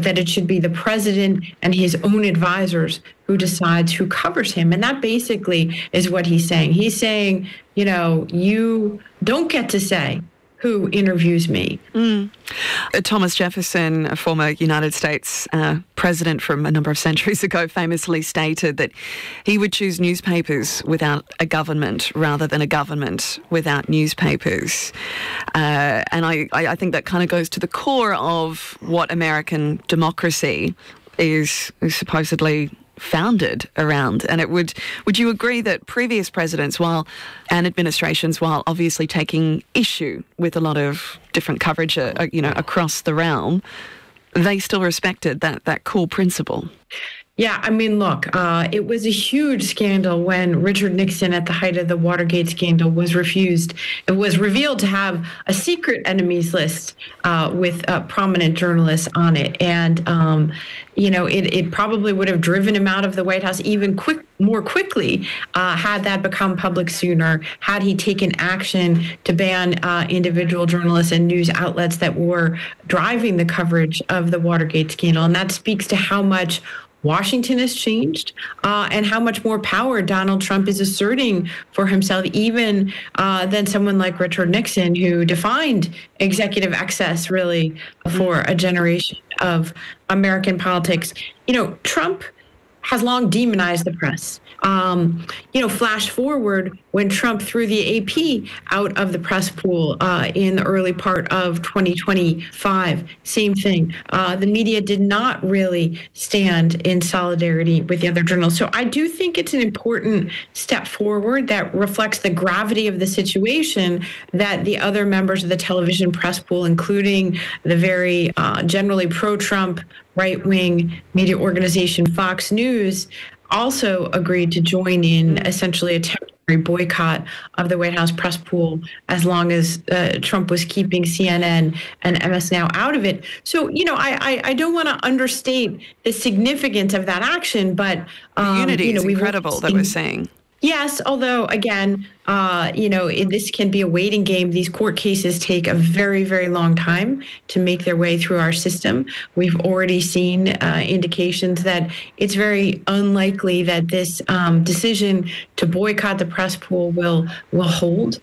that it should be the president and his own advisors who decides who covers him. And that basically is what he's saying. He's saying, you don't get to say who interviews me. Thomas Jefferson, a former United States president from a number of centuries ago, famously stated that he would choose newspapers without a government rather than a government without newspapers. And I think that kind of goes to the core of what American democracy is supposedly founded around. And would you agree that previous presidents and administrations, while obviously taking issue with a lot of different coverage across the realm, they still respected that core principle? Yeah, I mean, look, it was a huge scandal when Richard Nixon, at the height of the Watergate scandal, was revealed to have a secret enemies list with prominent journalists on it. And, it probably would have driven him out of the White House even more quickly had that become public sooner, had he taken action to ban individual journalists and news outlets that were driving the coverage of the Watergate scandal. And that speaks to how much Washington has changed and how much more power Donald Trump is asserting for himself, even than someone like Richard Nixon, who defined executive excess really for a generation of American politics. Trump has long demonized the press. Flash forward when Trump threw the AP out of the press pool in the early part of 2025, same thing. The media did not really stand in solidarity with the other journalists. So I do think it's an important step forward that reflects the gravity of the situation that the other members of the television press pool, including the very generally pro-Trump right-wing media organization Fox News, also agreed to join in essentially a temporary boycott of the White House press pool as long as Trump was keeping CNN and MS Now out of it. So, I don't want to understate the significance of that action, but the unity is incredible that we're seeing. Yes, although, again, this can be a waiting game. These court cases take a very, very long time to make their way through our system. We've already seen indications that it's very unlikely that this decision to boycott the press pool will hold.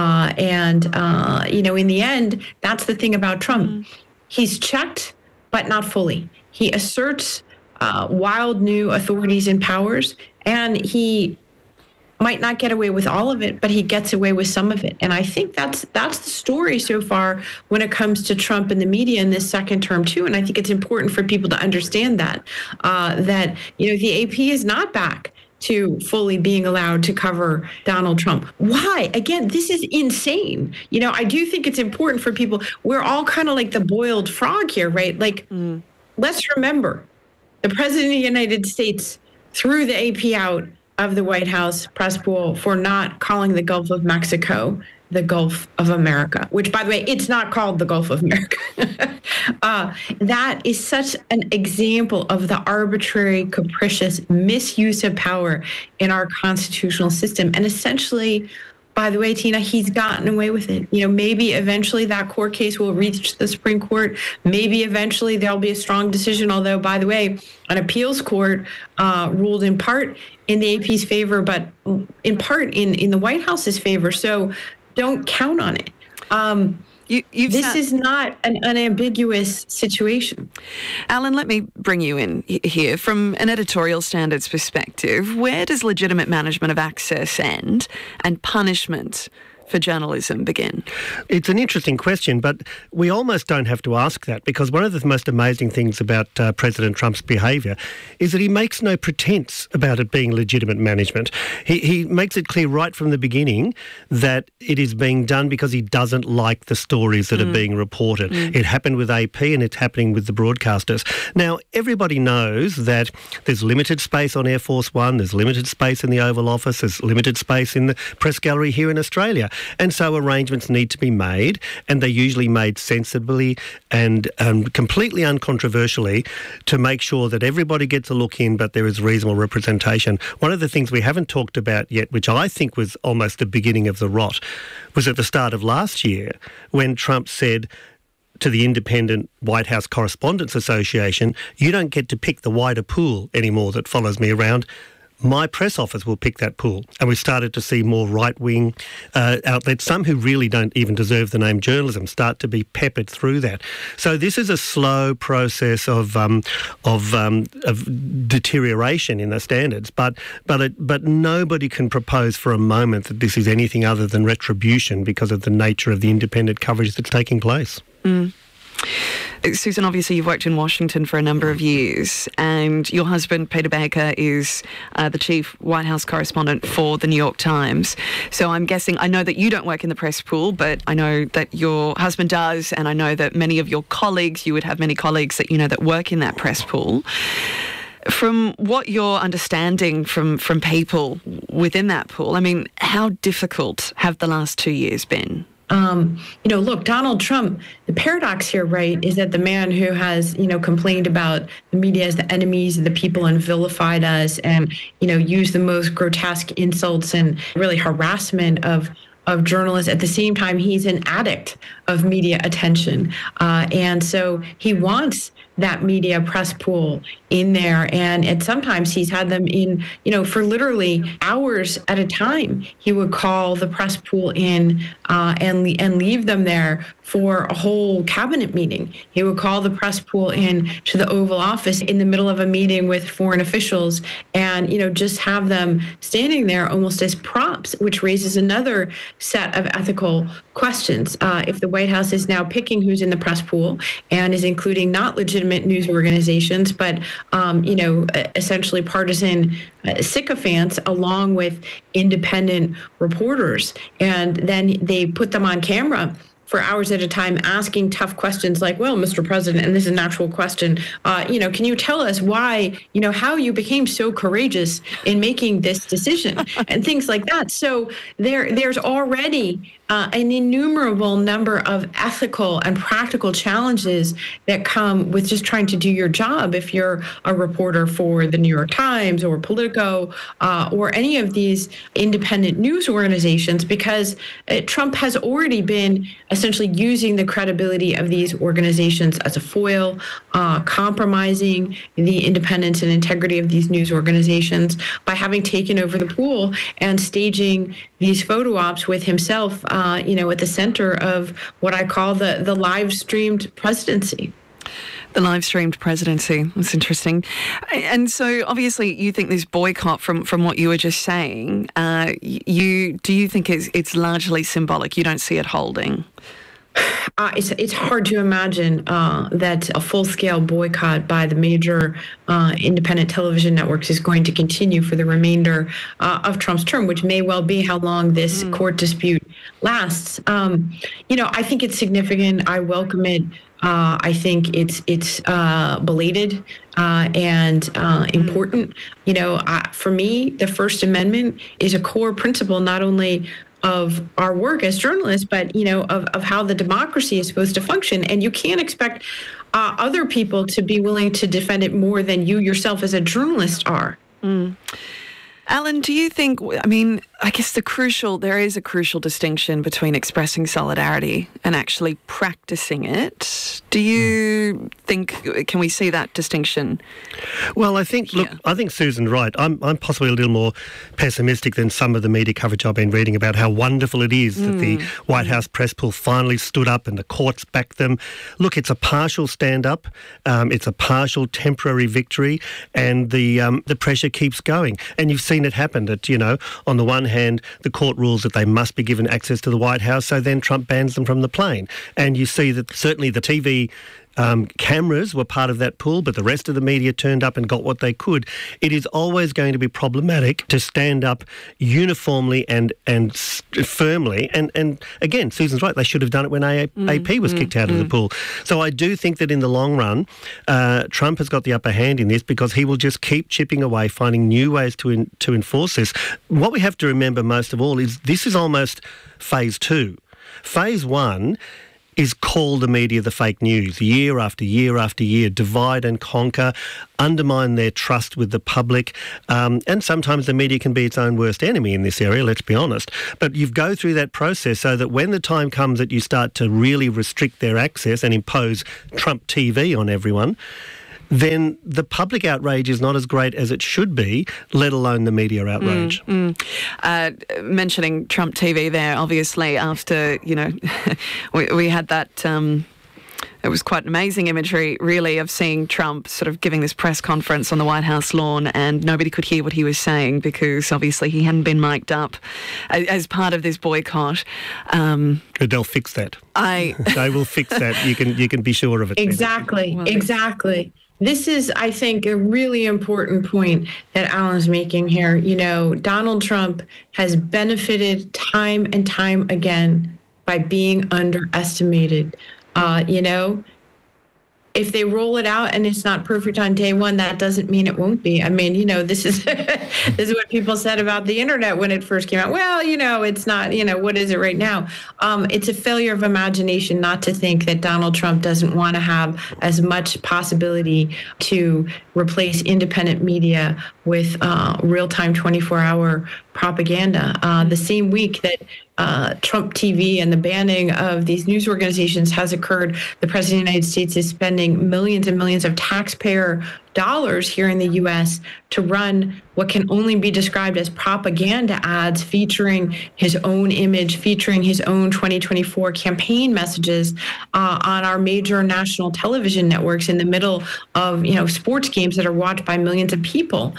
In the end, that's the thing about Trump. He's checked, but not fully. He asserts wild new authorities and powers, and he might not get away with all of it, but he gets away with some of it. And I think that's the story so far when it comes to Trump and the media in this second term too. And I think it's important for people to understand that the AP is not back to fully being allowed to cover Donald Trump. Why? Again, this is insane. I do think it's important for people. We're all kind of like the boiled frog here, right? Let's remember, the president of the United States threw the AP out of the White House press pool for not calling the Gulf of Mexico the Gulf of America, which, by the way, it's not called the Gulf of America. That is such an example of the arbitrary, capricious misuse of power in our constitutional system. And essentially, by the way, Tina, he's gotten away with it. Maybe eventually that court case will reach the Supreme Court. Maybe eventually there'll be a strong decision, although, by the way, an appeals court ruled in part in the AP's favor, but in part in the White House's favor. So don't count on it. This is not an unambiguous situation. Alan, let me bring you in here. From an editorial standards perspective, where does legitimate management of access end and punishment for journalism begin? It's an interesting question, but we almost don't have to ask that, because one of the most amazing things about President Trump's behaviour is that he makes no pretense about it being legitimate management. He makes it clear right from the beginning that it is being done because he doesn't like the stories that are being reported. It happened with AP and it's happening with the broadcasters. Now, everybody knows that there's limited space on Air Force One, there's limited space in the Oval Office, there's limited space in the press gallery here in Australia. And so arrangements need to be made, and they're usually made sensibly and completely uncontroversially to make sure that everybody gets a look in, but there is reasonable representation. One of the things we haven't talked about yet, which I think was almost the beginning of the rot, was at the start of last year when Trump said to the Independent White House Correspondents Association, you don't get to pick the wider pool anymore that follows me around. My press office will pick that pool. And we started to see more right-wing outlets, some who really don't even deserve the name journalism, start to be peppered through that. So this is a slow process of deterioration in the standards. But nobody can propose for a moment that this is anything other than retribution because of the nature of the independent coverage that's taking place. Mm. Susan, obviously you've worked in Washington for a number of years, and your husband, Peter Baker, is the chief White House correspondent for the New York Times. So I'm guessing, I know that you don't work in the press pool, but I know that your husband does, and I know that many of your colleagues, you would have many colleagues that you know that work in that press pool. From what you're understanding from people within that pool, I mean, how difficult have the last 2 years been? Look, Donald Trump, the paradox here, right, is that the man who has, complained about the media as the enemies of the people and vilified us and, used the most grotesque insults and really harassment of journalists. At the same time, he's an addict of media attention. And so he wants that media press pool in there. And sometimes he's had them in, for literally hours at a time. He would call the press pool in and leave them there for a whole cabinet meeting. He would call the press pool in to the Oval Office in the middle of a meeting with foreign officials and, just have them standing there almost as props, which raises another set of ethical questions. If the White House is now picking who's in the press pool and is including not legitimate news organizations, but, essentially partisan sycophants along with independent reporters, and then they put them on camera for hours at a time asking tough questions like, well, Mr. President, and this is an actual question, can you tell us why, how you became so courageous in making this decision and things like that. So there's already an innumerable number of ethical and practical challenges that come with just trying to do your job if you're a reporter for the New York Times or Politico or any of these independent news organizations, because Trump has already been essentially using the credibility of these organizations as a foil, compromising the independence and integrity of these news organizations by having taken over the pool and staging these photo ops with himself, at the center of what I call the live-streamed presidency. The live-streamed presidency. That's interesting. And so, obviously, you think this boycott, from what you were just saying, do you think it's largely symbolic? You don't see it holding? It's hard to imagine that a full-scale boycott by the major independent television networks is going to continue for the remainder of Trump's term, which may well be how long this court dispute lasts. I think it's significant. I welcome it. I think it's belated and important. For me, the First Amendment is a core principle not only of our work as journalists, but, of how the democracy is supposed to function. And you can't expect other people to be willing to defend it more than you yourself as a journalist are. Mm. Alan, do you think, I guess there is a crucial distinction between expressing solidarity and actually practicing it. Do you think, can we see that distinction? Well, I think Susan's right. I'm possibly a little more pessimistic than some of the media coverage I've been reading about how wonderful it is that the White House press pool finally stood up and the courts backed them. Look, it's a partial stand-up. It's a partial temporary victory, and the pressure keeps going. And you've seen it happen that, on the one hand, the court rules that they must be given access to the White House, so then Trump bans them from the plane. And you see that certainly the TV cameras were part of that pool, but the rest of the media turned up and got what they could. It is always going to be problematic to stand up uniformly and firmly. And again, Susan's right, they should have done it when AP was kicked out of the pool. So I do think that in the long run, Trump has got the upper hand in this because he will just keep chipping away, finding new ways to enforce this. What we have to remember most of all is this is almost phase 2. Phase 1 is call the media the fake news year after year after year, divide and conquer, undermine their trust with the public, and sometimes the media can be its own worst enemy in this area, let's be honest. But you go through that process so that when the time comes that you start to really restrict their access and impose Trump TV on everyone, then the public outrage is not as great as it should be, let alone the media outrage. Mentioning Trump TV there, obviously, after, we had that... It was quite an amazing imagery, really, of seeing Trump sort of giving this press conference on the White House lawn, and nobody could hear what he was saying because obviously he hadn't been mic'd up as part of this boycott. They'll fix that. They will fix that. You can be sure of it. Exactly. Exactly. This is, I think, a really important point that Alan's making here. Donald Trump has benefited time and time again by being underestimated. If they roll it out and it's not perfect on day one, that doesn't mean it won't be. I mean, this is this is what people said about the internet when it first came out. Well, it's not, what is it right now? It's a failure of imagination not to think that Donald Trump doesn't want to have as much possibility to replace independent media with real-time 24-hour propaganda. The same week that Trump TV and the banning of these news organizations has occurred, the President of the United States is spending millions and millions of taxpayer dollars here in the U.S. to run what can only be described as propaganda ads featuring his own image, featuring his own 2024 campaign messages on our major national television networks in the middle of, sports games that are watched by millions of people.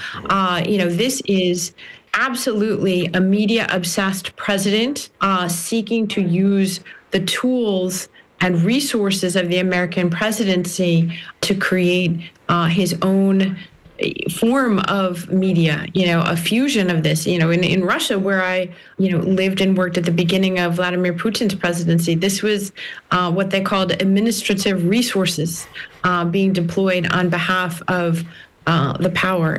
This is absolutely a media-obsessed president seeking to use the tools and resources of the American presidency to create his own form of media, a fusion of this. In Russia, where I, lived and worked at the beginning of Vladimir Putin's presidency, this was what they called administrative resources being deployed on behalf of the power.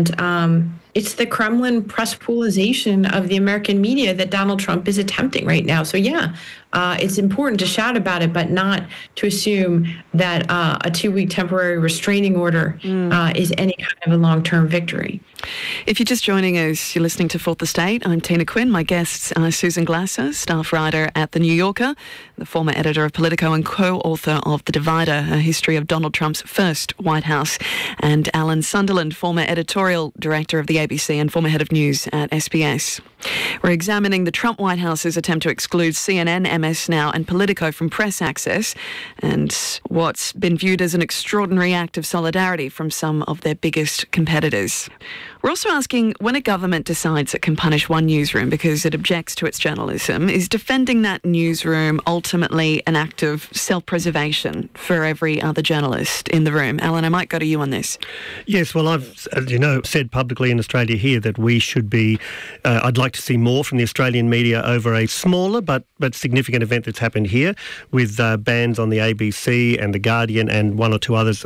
And it's the Kremlin press poolization of the American media that Donald Trump is attempting right now. So, it's important to shout about it, but not to assume that a 2-week temporary restraining order is any kind of a long-term victory. If you're just joining us, you're listening to Fourth Estate. I'm Tina Quinn. My guests are Susan Glasser, staff writer at The New Yorker, the former editor of Politico and co-author of The Divider, a history of Donald Trump's first White House, and Alan Sunderland, former editorial director of the ABC and former head of news at SBS. We're examining the Trump White House's attempt to exclude CNN, MS Now and Politico from press access, and what's been viewed as an extraordinary act of solidarity from some of their biggest competitors. We're also asking, when a government decides it can punish one newsroom because it objects to its journalism, is defending that newsroom ultimately an act of self-preservation for every other journalist in the room? Alan, I might go to you on this. Yes, well, I've, as you know, said publicly in Australia here that we should be, I'd like to see more from the Australian media over a smaller but significant event that's happened here with bans on the ABC and The Guardian and one or two others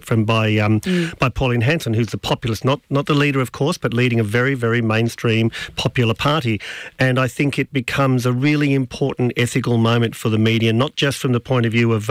by Pauline Hanson, who's the populist, not the leader, of course, but leading a very, very mainstream popular party. And I think it becomes a really important ethical moment for the media, not just from the point of view of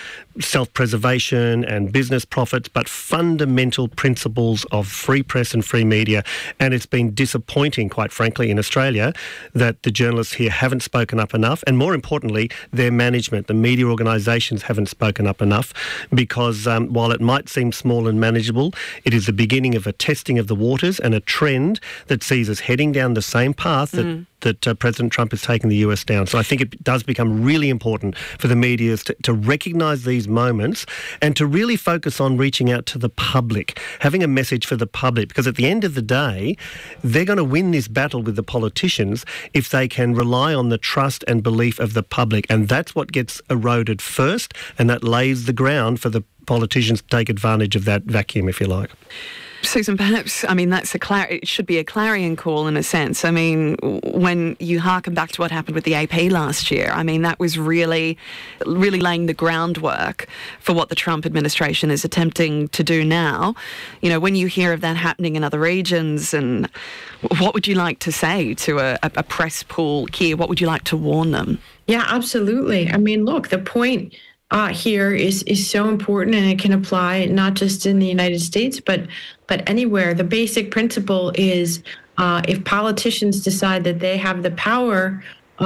self-preservation and business profits, but fundamental principles of free press and free media. And it's been disappointing, quite frankly, in Australia that the journalists here haven't spoken up enough. And more importantly, their management, the media organisations haven't spoken up enough because while it might seem small and manageable, it is the beginning of a testing of the waters and a trend that sees us heading down the same path that President Trump has taken the US down. So I think it does become really important for the media to recognise these moments and to really focus on reaching out to the public, having a message for the public, because at the end of the day, they're going to win this battle with the politicians if they can rely on the trust and belief of the public. And that's what gets eroded first, and that lays the ground for the politicians to take advantage of that vacuum, if you like. Susan, perhaps, that's it should be a clarion call in a sense. When you harken back to what happened with the AP last year, that was really, really laying the groundwork for what the Trump administration is attempting to do now. When you hear of that happening in other regions, and what would you like to say to a press pool here? What would you like to warn them? Yeah, absolutely. Look, the point here is so important, and it can apply not just in the United States, but anywhere. The basic principle is if politicians decide that they have the power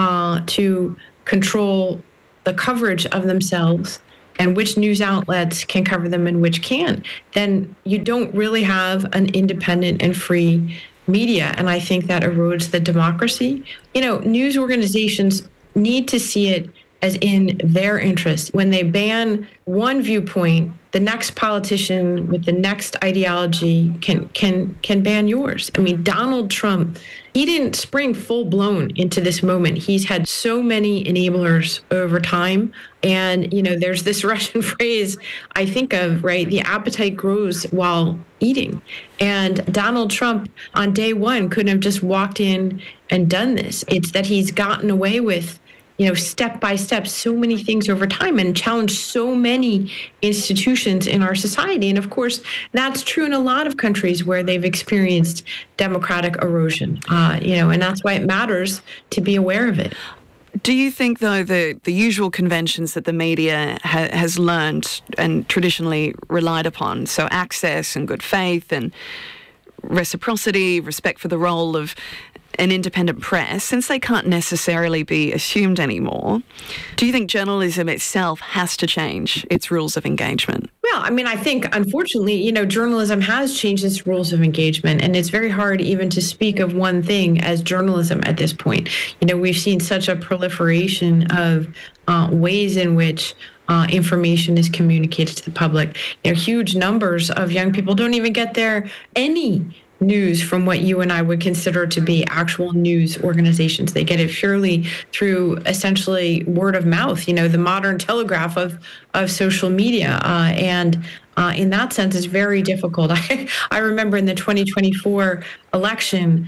to control the coverage of themselves and which news outlets can cover them and which can't, then you don't really have an independent and free media. And I think that erodes the democracy. News organizations need to see it as in their interest. When they ban one viewpoint, the next politician with the next ideology can ban yours. Donald Trump, he didn't spring full blown into this moment. He's had so many enablers over time. And, there's this Russian phrase I think of, right? The appetite grows while eating. And Donald Trump on day one couldn't have just walked in and done this. It's that he's gotten away with step by step, so many things over time and challenged so many institutions in our society. And of course, that's true in a lot of countries where they've experienced democratic erosion, and that's why it matters to be aware of it. Do you think, though, the usual conventions that the media has learned and traditionally relied upon, so access and good faith and reciprocity, respect for the role of an independent press, since they can't necessarily be assumed anymore, do you think journalism itself has to change its rules of engagement? Well, I think, unfortunately, journalism has changed its rules of engagement, and it's very hard even to speak of one thing as journalism at this point. We've seen such a proliferation of ways in which information is communicated to the public. Huge numbers of young people don't even get any news from what you and I would consider to be actual news organizations. They get it purely through essentially word of mouth, the modern telegraph of social media. And in that sense, it's very difficult. I remember in the 2024 election,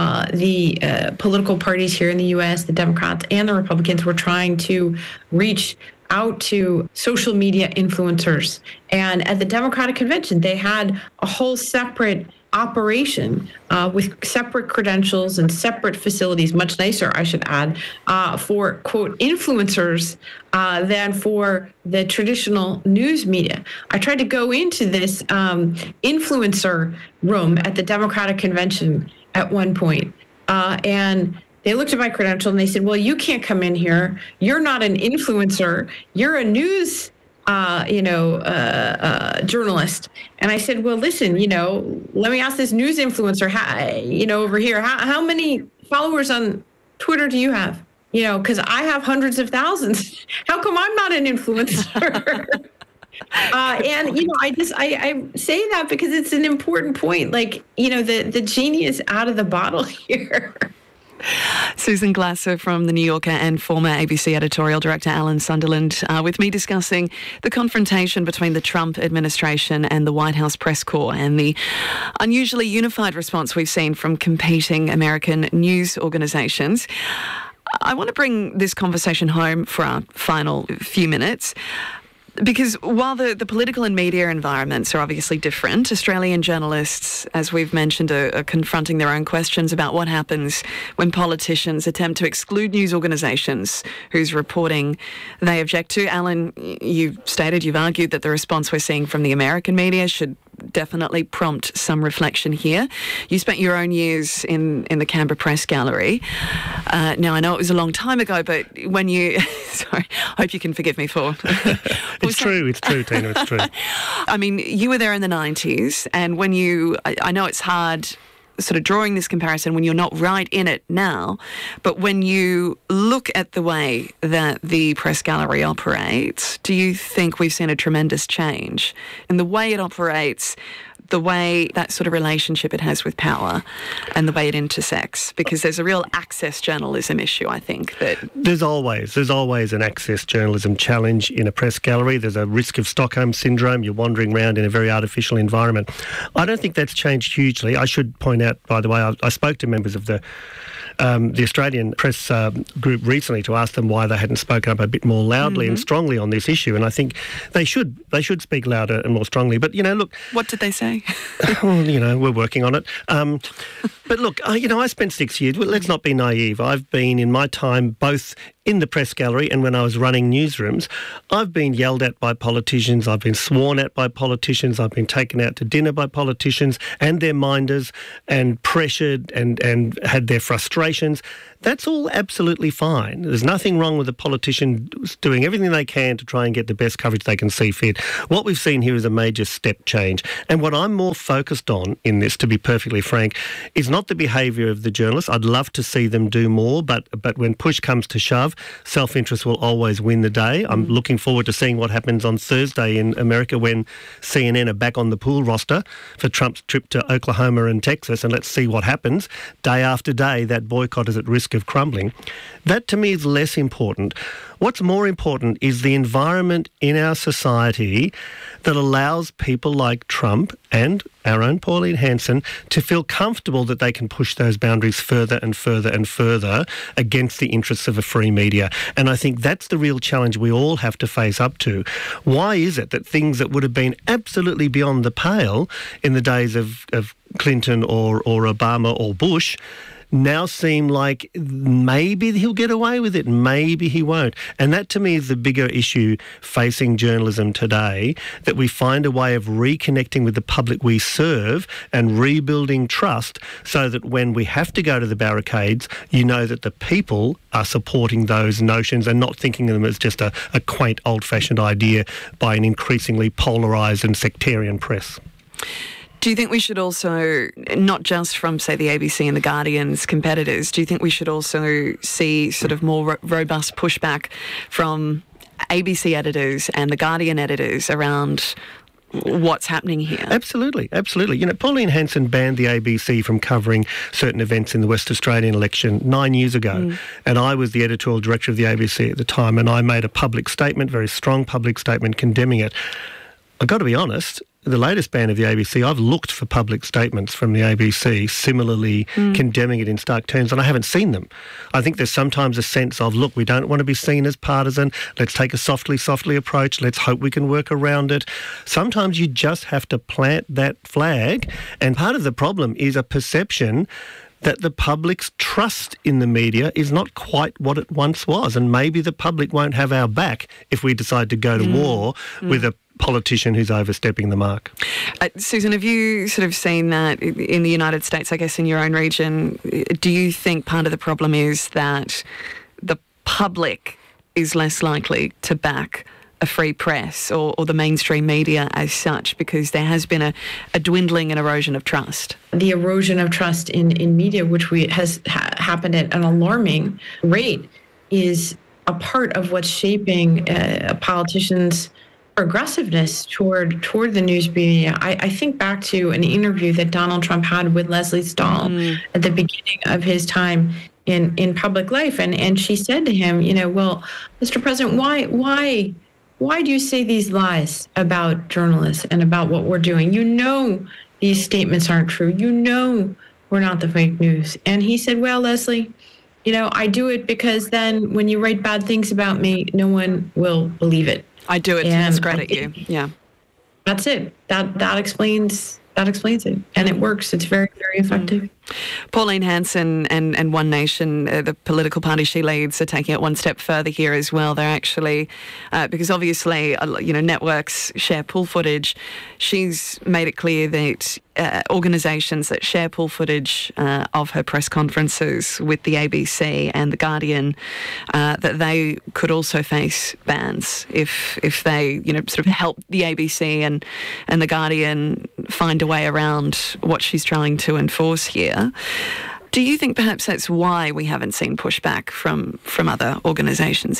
the political parties here in the U.S., the Democrats and the Republicans, were trying to reach out to social media influencers. And at the Democratic Convention, they had a whole separate operation with separate credentials and separate facilities, much nicer, I should add, for, quote, influencers than for the traditional news media. I tried to go into this influencer room at the Democratic Convention at one point, and they looked at my credential and they said, well, you can't come in here. You're not an influencer. You're a news journalist. And I said, well, listen, let me ask this news influencer, over here, how many followers on Twitter do you have? Because I have hundreds of thousands. How come I'm not an influencer? And, I say that because it's an important point. The genie is out of the bottle here. Susan Glasser from The New Yorker and former ABC editorial director Alan Sunderland with me discussing the confrontation between the Trump administration and the White House press corps and the unusually unified response we've seen from competing American news organizations. I want to bring this conversation home for our final few minutes. Because while the political and media environments are obviously different, Australian journalists, as we've mentioned, are confronting their own questions about what happens when politicians attempt to exclude news organisations whose reporting they object to. Alan, you've argued that the response we're seeing from the American media should definitely prompt some reflection here. You spent your own years in the Canberra Press Gallery. Now, I know it was a long time ago, but when you... sorry, I hope you can forgive me for... It's true, Tina, it's true. You were there in the 90s, and when you... I know it's hard sort of drawing this comparison when you're not right in it now, but when you look at the way that the Press Gallery operates, do you think we've seen a tremendous change in the way it operates, the way that sort of relationship it has with power and the way it intersects? Because there's a real access journalism issue, I think. That There's always an access journalism challenge in a press gallery. There's a risk of Stockholm syndrome. You're wandering around in a very artificial environment. I don't think that's changed hugely. I should point out, by the way, I spoke to members of the Australian press group recently to ask them why they hadn't spoken up a bit more loudly and strongly on this issue, and I think they should speak louder and more strongly. But, look... What did they say? Well, we're working on it. But look, I spent 6 years. Well, let's not be naive. I've been, in my time, both in the press gallery and when I was running newsrooms, I've been yelled at by politicians, I've been sworn at by politicians, I've been taken out to dinner by politicians and their minders and pressured and had their frustrations. That's all absolutely fine. There's nothing wrong with a politician doing everything they can to try and get the best coverage they can see fit. What we've seen here is a major step change. And what I'm more focused on in this, to be perfectly frank, is not the behaviour of the journalists. I'd love to see them do more, but when push comes to shove, self-interest will always win the day. I'm looking forward to seeing what happens on Thursday in America when CNN are back on the pool roster for Trump's trip to Oklahoma and Texas, and let's see what happens. Day after day, that boycott is at risk of crumbling. That to me is less important. What's more important is the environment in our society that allows people like Trump and our own Pauline Hanson to feel comfortable that they can push those boundaries further and further and further against the interests of a free media. And I think that's the real challenge we all have to face up to. Why is it that things that would have been absolutely beyond the pale in the days of Clinton or Obama or Bush now seem like maybe he'll get away with it, maybe he won't. And that to me is the bigger issue facing journalism today, that we find a way of reconnecting with the public we serve and rebuilding trust so that when we have to go to the barricades, you know that the people are supporting those notions and not thinking of them as just a quaint old-fashioned idea by an increasingly polarised and sectarian press. Do you think we should also, not just from, say, the ABC and the Guardian's competitors, do you think we should also see sort of more robust pushback from ABC editors and the Guardian editors around what's happening here? Absolutely, absolutely. Pauline Hanson banned the ABC from covering certain events in the West Australian election 9 years ago, and I was the editorial director of the ABC at the time, and I made a public statement, very strong public statement, condemning it. I've got to be honest, the latest ban of the ABC, I've looked for public statements from the ABC similarly condemning it in stark terms, and I haven't seen them. I think there's sometimes a sense of, look, we don't want to be seen as partisan. Let's take a softly approach. Let's hope we can work around it. Sometimes you just have to plant that flag, and part of the problem is a perception that the public's trust in the media is not quite what it once was, and maybe the public won't have our back if we decide to go to war with a politician who's overstepping the mark. Susan, have you sort of seen that in the United States, I guess in your own region? Do you think part of the problem is that the public is less likely to back a free press or the mainstream media as such, because there has been a dwindling and erosion of trust? The erosion of trust in media, which has happened at an alarming rate, is a part of what's shaping politicians' aggressiveness toward the news media. I think back to an interview that Donald Trump had with Lesley Stahl at the beginning of his time in public life, and she said to him, well, Mr. President, why do you say these lies about journalists and about what we're doing? These statements aren't true. We're not the fake news. And he said, well, Lesley, I do it because then when you write bad things about me, no one will believe it. I do it to discredit you. Yeah. That's it. That explains it. And it works. It's very, very effective. Pauline Hanson and One Nation, the political party she leads, are taking it one step further here as well. They're actually, because obviously, networks share pool footage. She's made it clear that organisations that share pool footage of her press conferences with the ABC and the Guardian, that they could also face bans if they, sort of help the ABC and the Guardian find a way around what she's trying to enforce here. Do you think perhaps that's why we haven't seen pushback from other organisations here?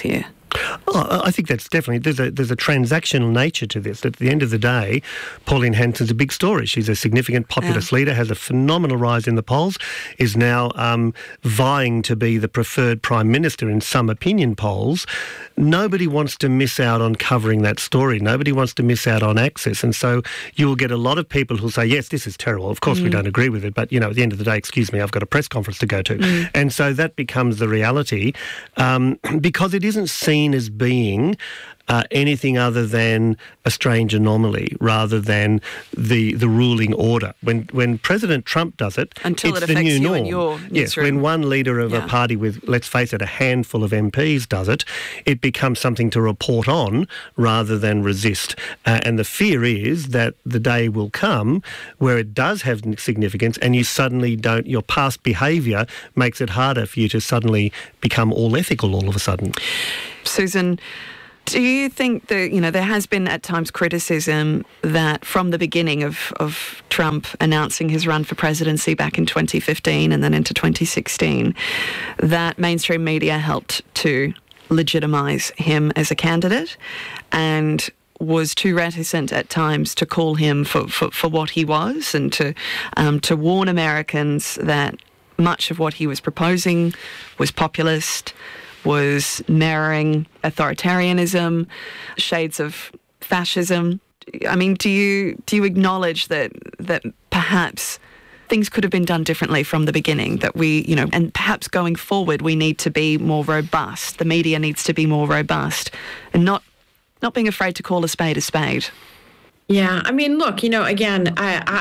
Oh, I think that's definitely, there's a transactional nature to this. At the end of the day, Pauline Hanson's a big story. She's a significant populist leader, has a phenomenal rise in the polls, is now vying to be the preferred Prime Minister in some opinion polls. Nobody wants to miss out on covering that story. Nobody wants to miss out on access. And so you will get a lot of people who'll say, yes, this is terrible. Of course we don't agree with it, but, at the end of the day, excuse me, I've got a press conference to go to. And so that becomes the reality because it isn't seen as being anything other than a strange anomaly rather than the ruling order. When President Trump does it, until it's it the affects new you norm. and your Yes, newsroom. when one leader of a party with, let's face it, a handful of MPs does it, it becomes something to report on rather than resist. And the fear is that the day will come where it does have significance and you suddenly don't, your past behaviour makes it harder for you to suddenly become all ethical all of a sudden. Susan, do you think that, there has been at times criticism that from the beginning of Trump announcing his run for presidency back in 2015 and then into 2016, that mainstream media helped to legitimise him as a candidate and was too reticent at times to call him for what he was and to warn Americans that much of what he was proposing was populist, was mirroring authoritarianism, shades of fascism. I mean, do you acknowledge that perhaps things could have been done differently from the beginning, that we, and perhaps going forward we need to be more robust, the media needs to be more robust and not being afraid to call a spade a spade? Yeah, I mean, look, again,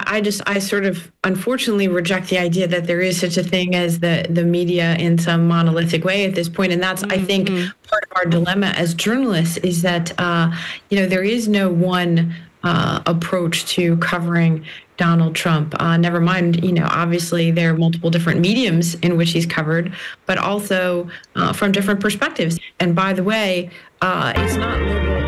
I sort of unfortunately reject the idea that there is such a thing as the media in some monolithic way at this point. And that's, I think, part of our dilemma as journalists is that, there is no one approach to covering Donald Trump. Never mind, obviously there are multiple different mediums in which he's covered, but also from different perspectives. And by the way, it's not liberal.